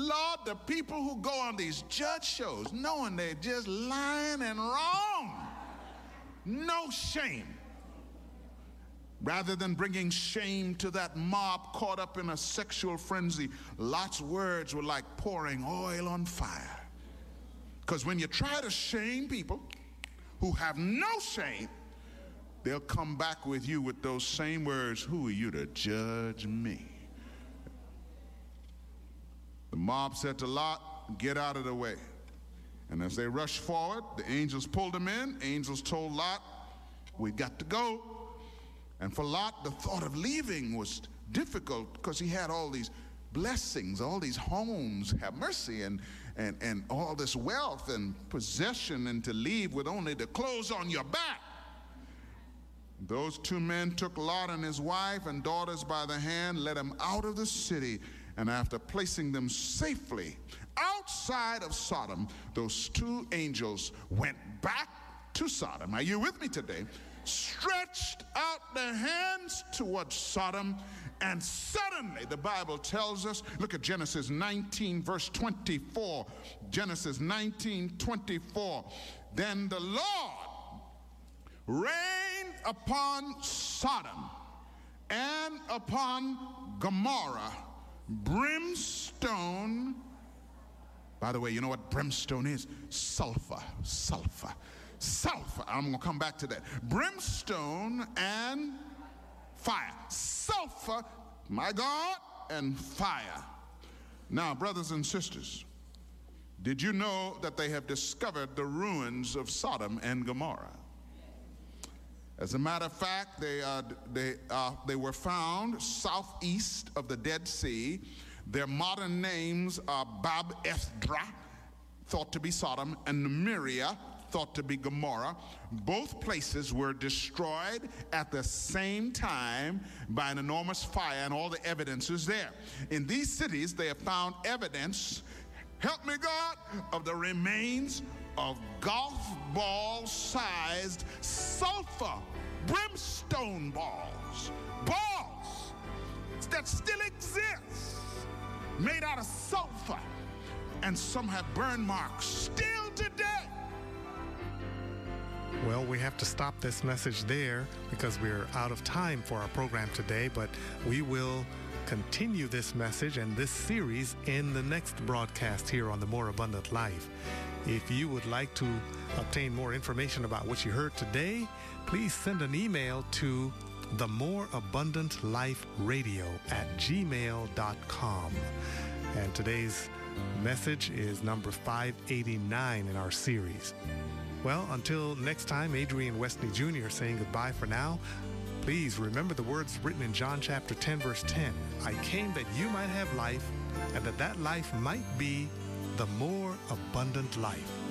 Lord, the people who go on these judge shows knowing they're just lying and wrong, no shame. Rather than bringing shame to that mob caught up in a sexual frenzy, Lot's words were like pouring oil on fire. Because when you try to shame people who have no shame, they'll come back with you with those same words, who are you to judge me? The mob said to Lot, get out of the way. And as they rushed forward, the angels pulled them in. Angels told Lot, we got to go. And for Lot, the thought of leaving was difficult because he had all these blessings, all these homes, have mercy, and all this wealth and possession, and to leave with only the clothes on your back. Those two men took Lot and his wife and daughters by the hand, led them out of the city, and after placing them safely outside of Sodom, those two angels went back to Sodom. Are you with me today? Stretched out their hands towards Sodom, and suddenly, the Bible tells us, look at Genesis 19 verse 24. Genesis 19:24. Then the Lord rained upon Sodom and upon Gomorrah brimstone. By the way, you know what brimstone is? Sulfur. I'm going to come back to that. Brimstone and fire. Sulfur, my God, and fire. Now, brothers and sisters, did you know that they have discovered the ruins of Sodom and Gomorrah? As a matter of fact, they were found southeast of the Dead Sea. Their modern names are Bab-ethra, thought to be Sodom, and Numeria, thought to be Gomorrah. Both places were destroyed at the same time by an enormous fire, and all the evidence is there. In these cities, they have found evidence, help me God, of the remains of golf ball-sized sulfur brimstone balls that still exist, made out of sulfur, and some have burn marks still today. Well, we have to stop this message there because we're out of time for our program today, but we will continue this message and this series in the next broadcast here on The More Abundant Life. If you would like to obtain more information about what you heard today, please send an email to themoreabundantliferadio@gmail.com. And today's message is number 589 in our series. Well, until next time, Adrian Wesley Jr. saying goodbye for now. Please remember the words written in John chapter 10, verse 10. I came that you might have life, and that life might be the more abundant life.